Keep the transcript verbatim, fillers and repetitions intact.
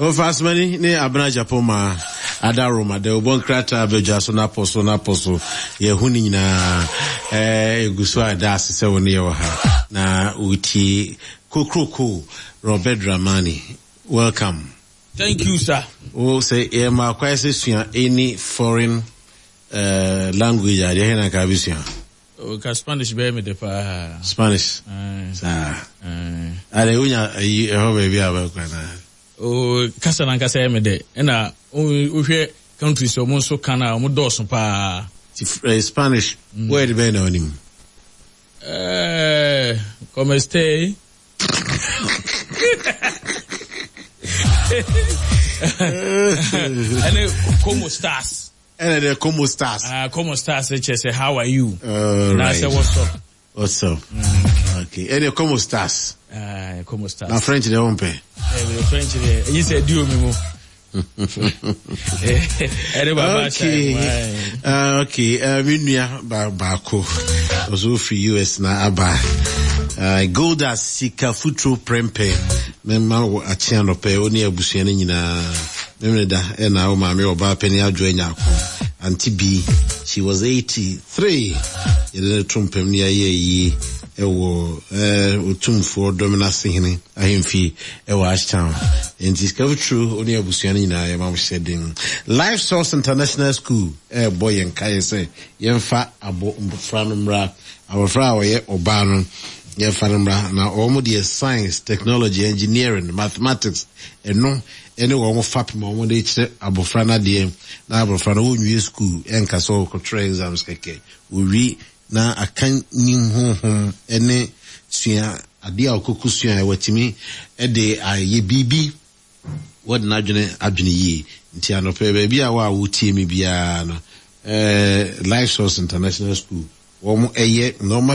O fast money ne abna Japoma ada Roma de obon krata beja so na poso na poso ye hu ni nyina eh eguso ada asese woni ye wa ha na uti kokroko Robert Dramani. Welcome. Thank you, sir. Oh, say e ma kwese sua any foreign uh, language ade he na ka bisua. O ka Spanish be me de pa. Spanish. Eh. Sa. Eh. Ale unya e ho be bia ba kwa na. O kasa na kasa me de na o hwe countries o mo so kana o mo doso pa. Spanish. Mm. Where the be na onim? Eh, como este? And como estás? And then como estás? Ah, como estás? It say how are you? Uh, and right. I say what's up? What's up? Mm. Okay. And then como estás? Ah, como estás? Na French de on pe. Eh, the French de. You say do me mo. Okay. Uh, okay. Uh, Minya ba bako. Ozo free U S na aba. Uh, Golda Sika Futuro Prempe. Memma wo achia no pe oni abusua ne nyina. Memre da e na o ma me oba pani adwoanya akọ. Auntie B, she was eighty-three. Yele trumpem ni aye yi ewo eh otumfo dominance hene ahemfi ewo Ashtown. And this cover true oni abusua ne nyina ya ma shedin. Life Source International School eh boy en kai say yemfa abo mbofra no mra abofra wo ye oba no yeah, Fanambra now almost the science, technology, engineering, mathematics, and no any one more fap one day abofrana diem na abofrana wo new school and kaso control exams keke. We read na akan nim hom ene sua ade a okoku sua e watimi e de aye bibi what na adwene adwene yi nti anope ba bia wa wo tie mi bia no eh Life Source International School wo mo eye normal